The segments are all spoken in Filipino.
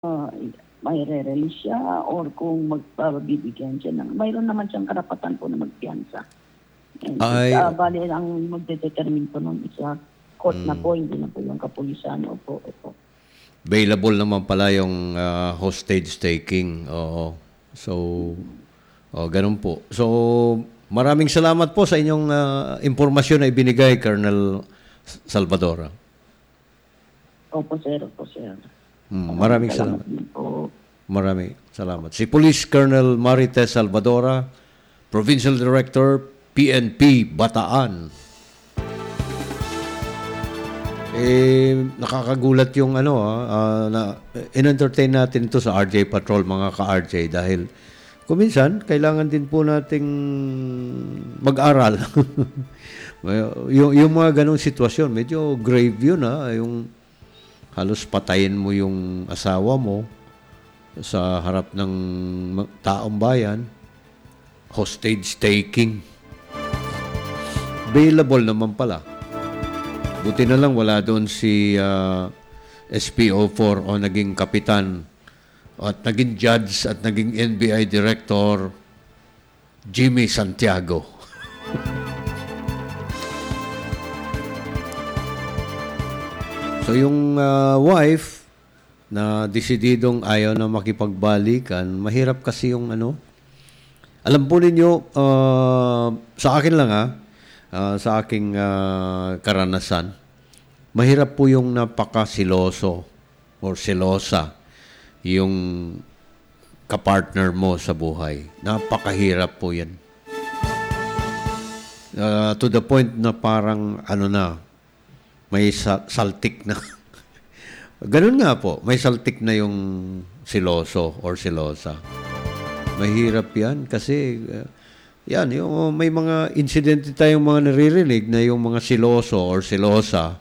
may re-release siya or kung magpabibigyan siya ng, mayroon naman siyang karapatan po na magpiyansa. And Ay, bali ang magdedetermine po nun isa court na po, hindi na po yung kapulisan. Opo. available naman pala yung hostage taking. Oo. So, ganun po. So, maraming salamat po sa inyong impormasyon na ibinigay, Colonel Salvadora. Opo, sir. Maraming salamat. din po. Maraming salamat. Si Police Colonel Marites Salvadora, Provincial Director, PNP, Bataan. Nakakagulat yung na in-entertain natin ito sa RJ Patrol, mga ka-RJ, dahil kuminsan, kailangan din po nating mag-aral. yung mga ganong sitwasyon, medyo grave yun, yung halos patayin mo yung asawa mo sa harap ng taong bayan. Hostage taking. Available naman pala. Buti na lang wala doon si SPO4 o naging kapitan at naging judge at naging NBI Director Jimmy Santiago. So yung wife na desididong ayaw na makipagbalikan, mahirap kasi yung alam po ninyo, sa akin lang sa aking karanasan, mahirap po yung napakasiloso or selosa yung kapartner mo sa buhay. Napakahirap po yan. To the point na parang may saltik na. Ganun nga po, may saltik na yung siloso or silosa. Mahirap yan kasi yung may mga incident tayong mga naririnig na yung mga siloso or silosa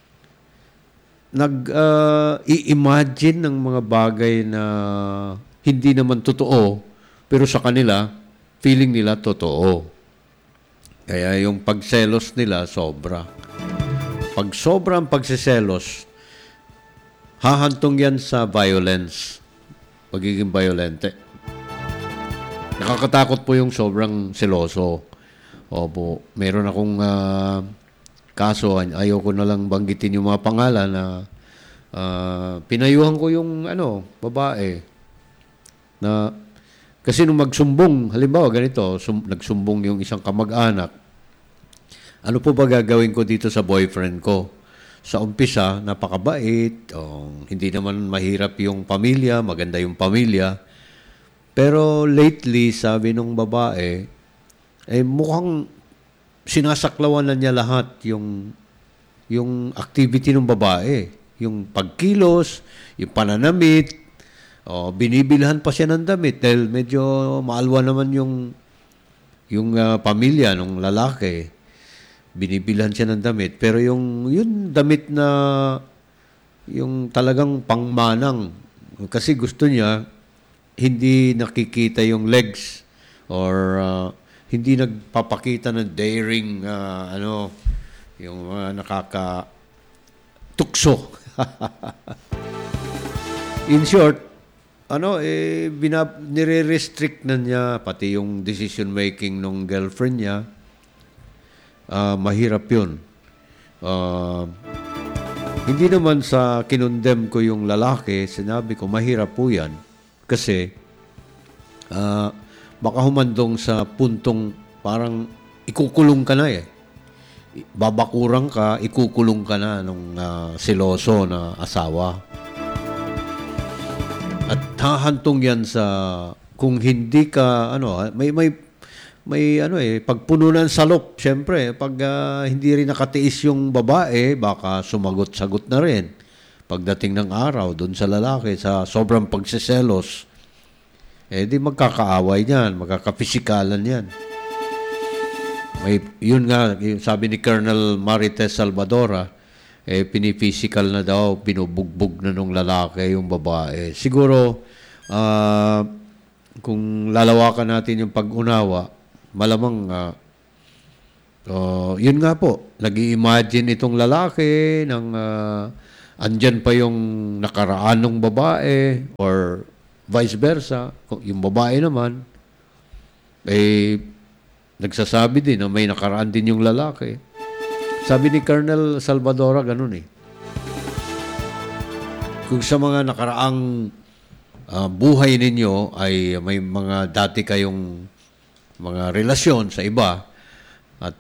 i-imagine ng mga bagay na hindi naman totoo pero sa kanila feeling nila totoo. Kaya yung pagselos nila sobra. Pag sobrang pagsiselos, hahantong yan sa violence. Pagiging violente. Nakakatakot po yung sobrang seloso. Opo, meron akong kaso, ayoko na lang banggitin yung mga pangalan na pinayuhan ko yung babae na kasi nung magsumbong, halimbawa ganito, nagsumbong yung isang kamag-anak, ano po ba gagawin ko dito sa boyfriend ko? Sa umpisa, napakabait, hindi naman mahirap yung pamilya, maganda yung pamilya. Pero lately, sabi nung babae, mukhang sinasaklawan na niya lahat yung activity ng babae. Yung pagkilos, yung pananamit, binibilhan pa siya ng damit dahil medyo maalwa naman yung pamilya ng lalaki. Binibilhan siya ng damit. Pero yung damit na yung talagang pangmanang, kasi gusto niya, hindi nakikita yung legs or hindi nagpapakita ng daring yung nakakatukso. In short, nire-restrict na niya pati yung decision making ng girlfriend niya. Mahirap yun. Hindi naman sa kinondem ko yung lalaki, sinabi ko mahirap po yan. Kasi baka humandong sa puntong parang ikukulong ka na babakurang ka, ikukulong ka na nung siloso na asawa. At hahantong yan sa kung hindi ka may pagpuno ng salop, syempre, pag hindi rin nakatiis yung babae, baka sumagot-sagot na rin. Pagdating ng araw, doon sa lalaki, sa sobrang pagsiselos, di magkakaaway niyan, magkakapisikalan yan. Yun nga, sabi ni Colonel Marites Salvadora, pinipisikal na daw, binubugbog na nung lalaki yung babae. Siguro, kung lalawakan natin yung pag-unawa, malamang yun nga po, nag-i-imagine itong lalaki ng andyan pa yung nakaraan ng babae or vice versa. Yung babae naman, nagsasabi din na may nakaraan din yung lalaki. Sabi ni Colonel Salvadora, ganun eh. Kung sa mga nakaraang buhay ninyo ay may mga dati kayong mga relasyon sa iba at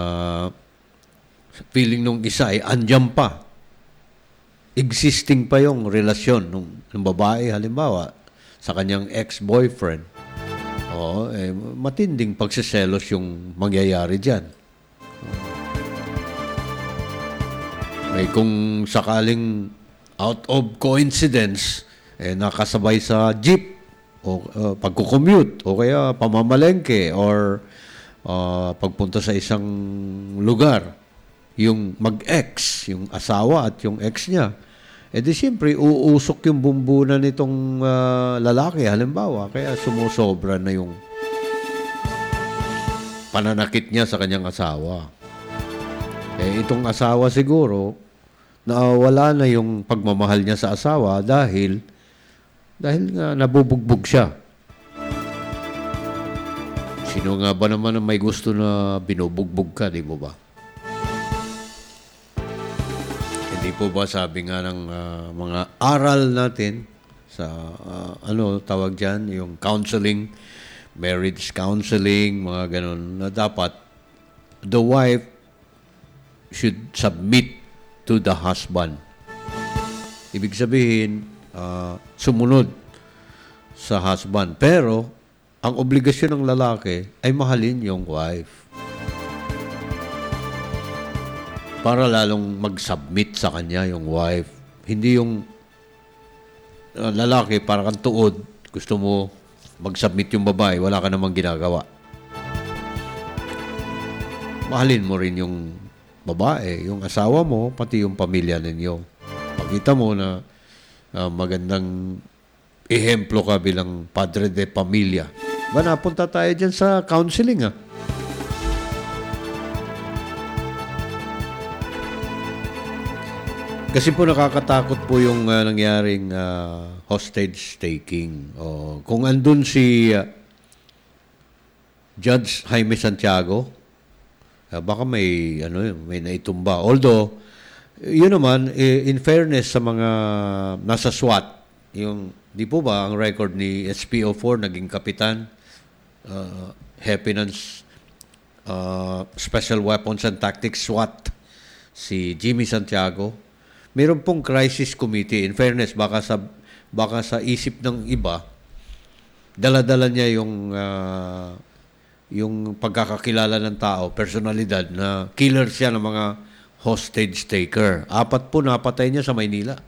feeling nung isa ay andyan pa. Existing pa yung relasyon ng babae, halimbawa, sa kanyang ex-boyfriend. Matinding pagsiselos yung mangyayari dyan. Kung sakaling out of coincidence, nakasabay sa jeep o pagkukommute o kaya pamamalengke or pagpunta sa isang lugar, yung mag-ex, yung asawa at yung ex niya, di siyempre uusok yung bumbunan nitong lalaki, halimbawa, kaya sumusobra na yung pananakit niya sa kanyang asawa. Itong asawa siguro, nawala na yung pagmamahal niya sa asawa dahil nga nabubugbog siya. Sino nga ba naman ang may gusto na binubugbog ka, di mo ba? Hindi po ba sabi nga ng mga aral natin sa tawag dyan, yung counseling, marriage counseling, mga ganun, na dapat the wife should submit to the husband. Ibig sabihin, sumunod sa husband. Pero, ang obligasyon ng lalaki ay mahalin yung wife. Para lalong mag-submit sa kanya yung wife. Hindi yung lalaki, para kang tuod, gusto mo mag-submit yung babae, wala ka namang ginagawa. Mahalin mo rin yung babae, yung asawa mo, pati yung pamilya ninyo. Pakita mo na magandang ehemplo ka bilang padre de pamilya. Napunta tayo dyan sa counseling, Kasi po nakakatakot po yung nangyaring hostage taking. Kung andun si Judge Jaime Santiago, baka may naitumba. Although, yun naman, in fairness sa mga nasa SWAT, di po ba ang record ni SPO4 naging kapitan, Happinance Special Weapons and Tactics SWAT, si Jimmy Santiago. Meron pong crisis committee. In fairness, baka sa isip ng iba, dala-dala niya yung pagkakakilala ng tao, personalidad, na killer siya ng mga hostage taker. 4 po napatay niya sa Maynila.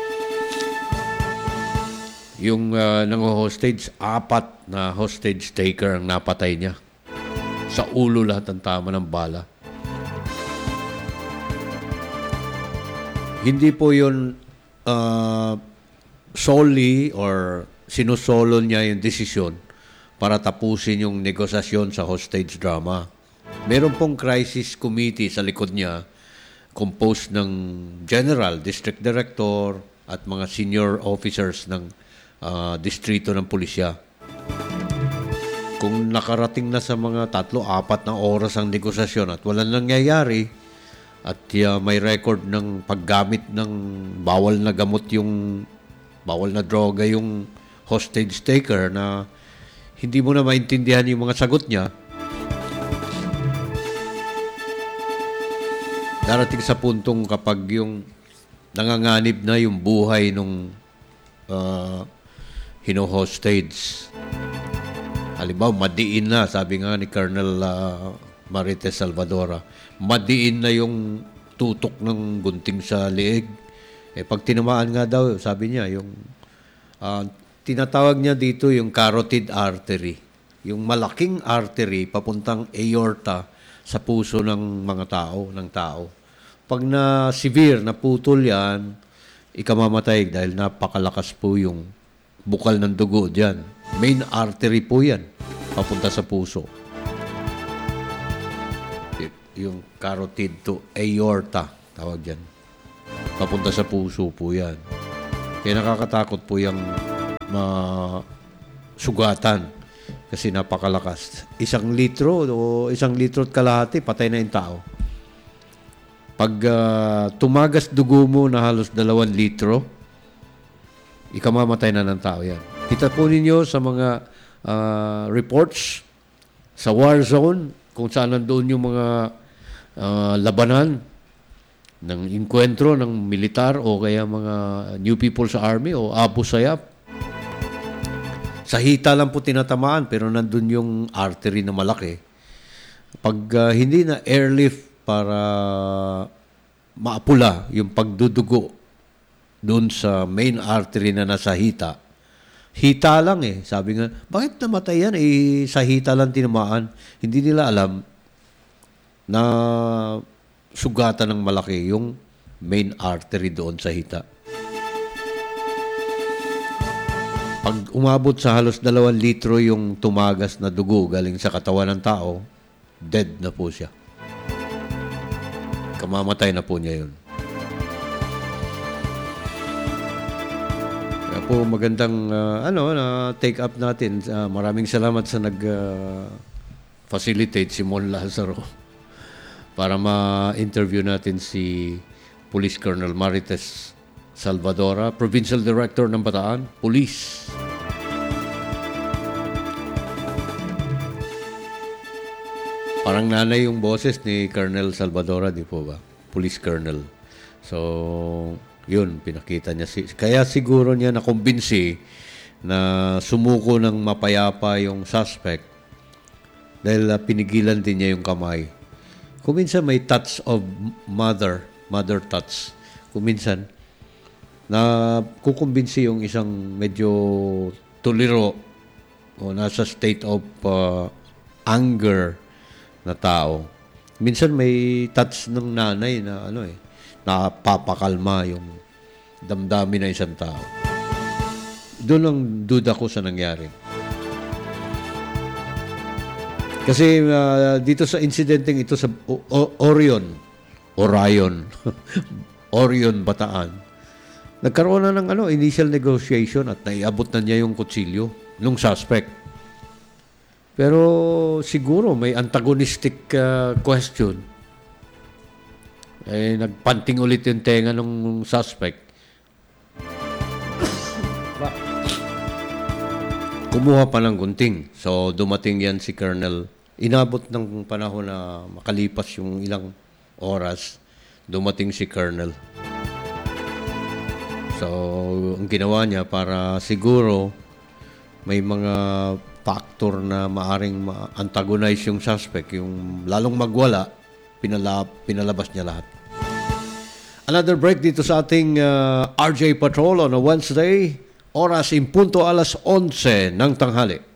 Yung nang-hostage, 4 na hostage taker ang napatay niya. Sa ulo lahat ng tama ng bala. Hindi po yun solely or sinusolo niya yung desisyon para tapusin yung negosasyon sa hostage drama. Meron pong crisis committee sa likod niya, composed ng general, district director, at mga senior officers ng distrito ng pulisya. Kung nakarating na sa mga 3-4 na oras ang negosasyon at walang nangyayari, at may record ng paggamit ng bawal na gamot, yung bawal na droga yung hostage taker, na hindi mo na maintindihan yung mga sagot niya, darating sa puntong kapag yung nanganganib na yung buhay nung hino-hostage. Halimbawa, madiin na, sabi nga ni Colonel Marites Salvadora, madiin na yung tutok ng gunting sa leeg. Pag tinamaan nga daw, sabi niya, yung tinatawag niya dito yung carotid artery. Yung malaking artery papuntang aorta sa puso ng mga tao. Pag na severe, naputol yan, ikamamatay dahil napakalakas po yung bukal ng dugo dyan. Main artery po yan, papunta sa puso. Yung carotid to aorta, tawag dyan. papunta sa puso po yan. Kaya nakakatakot po yung sugatan kasi napakalakas. 1 litro o 1 litro at kalahati, patay na yung tao. Pag tumagas dugo mo na halos 2 litro, ikamamatay na ng tao yan. Kita po ninyo sa mga reports sa war zone, kung saan nandoon yung mga labanan ng inkwentro ng militar o kaya mga New People's Army o Abu Sayyaf. Sa hita lang po tinatamaan pero nandun yung artery na malaki. Pag hindi na airlift para maapula yung pagdudugo doon sa main artery na nasa hita, hita lang eh. Sabi nga, bakit namatay yan? Sa hita lang tinamaan. Hindi nila alam na sugatan ng malaki yung main artery doon sa hita. Pag umabot sa halos 2 litro yung tumagas na dugo galing sa katawan ng tao, dead na po siya. Kamamatay na po niya yun. Kaya po magandang na take up natin. Maraming salamat sa nag-facilitate si Mon Lazaro para ma-interview natin si Police Colonel Marites Salvadora, Provincial Director ng Bataan, Police. Parang nanay yung boses ni Colonel Salvadora, di po ba? Police Colonel. So, yun, pinakita niya. Kaya siguro niya nakumbinsi na sumuko ng mapayapa yung suspect dahil pinigilan din niya yung kamay. Kuminsan may touch of mother touch. Kuminsan na kukumbinsi yung isang medyo tuliro o nasa state of anger na tao. Minsan may touch ng nanay na napapakalma yung damdamin ng isang tao. Doon ang duda ko sa nangyari. Kasi dito sa insidenteng ito sa Orion, Bataan, nagkaroon na ng initial negotiation at naiabot na niya yung kutsilyo nung suspect. Pero siguro may antagonistic question. Nagpanting ulit yung tenga ng suspect. Kumuha pa ng gunting. So, dumating yan si Colonel. Inabot ng panahon na makalipas yung ilang oras, dumating si Colonel. So, ang ginawa niya para siguro may mga factor na maaring ma-antagonize yung suspect, yung lalong magwala, pinalabas niya lahat. Another break dito sa ating RJ Patrol on a Wednesday. Oras in punto 11:00 ng tanghali.